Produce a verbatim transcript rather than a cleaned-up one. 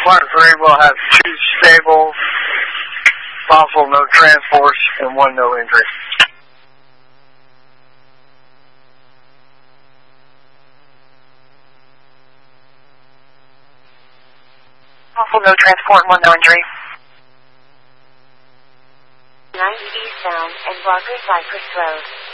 Part three will have two stable, possible no transports, and one no injury. Possible no transport, one no injury. ninety eastbound and Broadway Cypress Road.